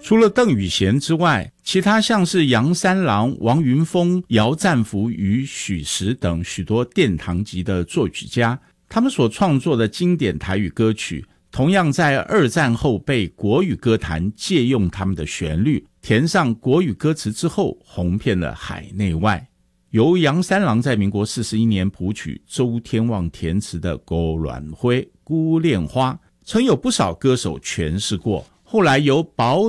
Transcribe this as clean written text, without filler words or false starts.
除了邓雨贤之外，其他像是杨三郎、王云峰、姚赞福与许石等许多殿堂级的作曲家，他们所创作的经典台语歌曲，同样在二战后被国语歌坛借用他们的旋律，填上国语歌词之后，红遍了海内外。由杨三郎在民国41年谱曲，周天旺填词的《孤鸾花》《孤恋花》，曾有不少歌手诠释过，后来由宝